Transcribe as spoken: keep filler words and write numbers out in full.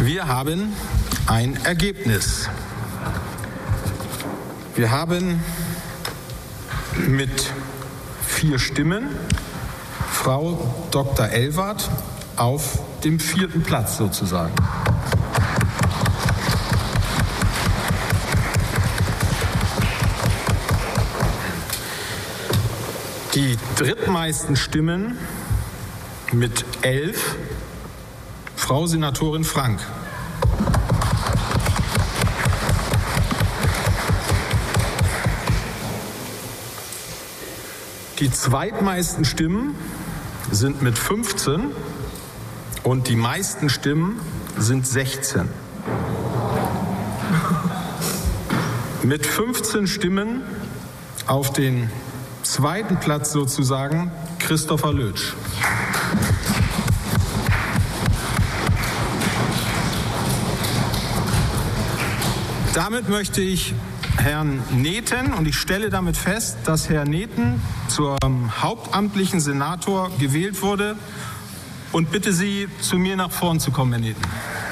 Wir haben ein Ergebnis. Wir haben mit vier Stimmen Frau Doktor Elwart auf dem vierten Platz sozusagen. Die drittmeisten Stimmen mit elf Frau Senatorin Frank. Die zweitmeisten Stimmen sind mit fünfzehn und die meisten Stimmen sind sechzehn. Mit fünfzehn Stimmen auf den zweiten Platz sozusagen Christopher Lötsch. Damit möchte ich Herrn Neten, und ich stelle damit fest, dass Herr Neten zum hauptamtlichen Senator gewählt wurde, und bitte Sie, zu mir nach vorn zu kommen, Herr Neten.